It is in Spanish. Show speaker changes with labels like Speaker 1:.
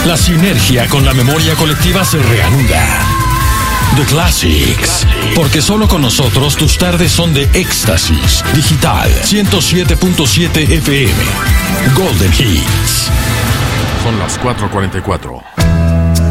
Speaker 1: La sinergia con la memoria colectiva se reanuda. The Classics. Porque solo con nosotros tus tardes son de éxtasis. Digital 107.7 FM. Golden Hits.
Speaker 2: Son las 4:44.